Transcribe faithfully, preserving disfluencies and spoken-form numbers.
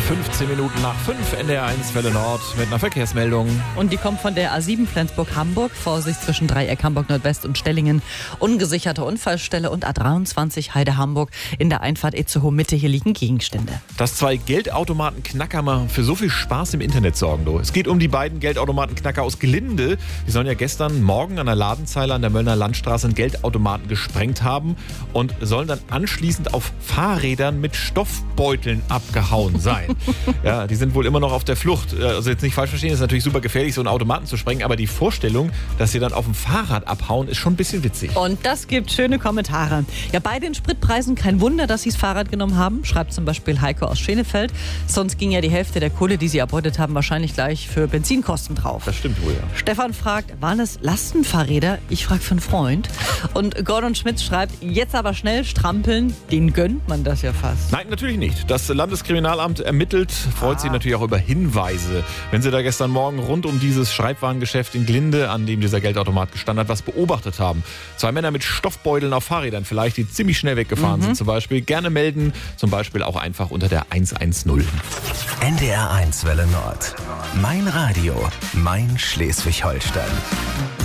fünfzehn Minuten nach fünf, N D R eins Welle Nord mit einer Verkehrsmeldung. Und die kommt von der A sieben Flensburg-Hamburg. Vorsicht zwischen Dreieck Hamburg Nordwest und Stellingen. Ungesicherte Unfallstelle und A dreiundzwanzig Heide Hamburg in der Einfahrt Itzehoe Mitte. Hier liegen Gegenstände. Dass zwei Geldautomaten-Knacker mal für so viel Spaß im Internet sorgen. Du. Es geht um die beiden Geldautomaten-Knacker aus Glinde. Die sollen ja gestern Morgen an der Ladenzeile an der Möllner Landstraße einen Geldautomaten gesprengt haben und sollen dann anschließend auf Fahrrädern mit Stoffbeuteln abgehauen sein. Ja, die sind wohl immer noch auf der Flucht. Also jetzt nicht falsch verstehen, ist natürlich super gefährlich, so einen Automaten zu sprengen, aber die Vorstellung, dass sie dann auf dem Fahrrad abhauen, ist schon ein bisschen witzig. Und das gibt schöne Kommentare. Ja, bei den Spritpreisen kein Wunder, dass sie das Fahrrad genommen haben, schreibt zum Beispiel Heiko aus Schenefeld. Sonst ging ja die Hälfte der Kohle, die sie erbeutet haben, wahrscheinlich gleich für Benzinkosten drauf. Das stimmt wohl, ja. Stefan fragt, waren es Lastenfahrräder? Ich frage für einen Freund. Und Gordon Schmitz schreibt, jetzt aber schnell strampeln, den gönnt man das ja fast. Nein, natürlich nicht. Das Landeskriminalamt ermittelt, freut ah. sich natürlich auch über Hinweise. Wenn Sie da gestern Morgen rund um dieses Schreibwarengeschäft in Glinde, an dem dieser Geldautomat gestanden hat, was beobachtet haben. Zwei Männer mit Stoffbeuteln auf Fahrrädern vielleicht, die ziemlich schnell weggefahren mhm. sind zum Beispiel. Gerne melden, zum Beispiel auch einfach unter der eins eins null. N D R eins Welle Nord. Mein Radio, mein Schleswig-Holstein.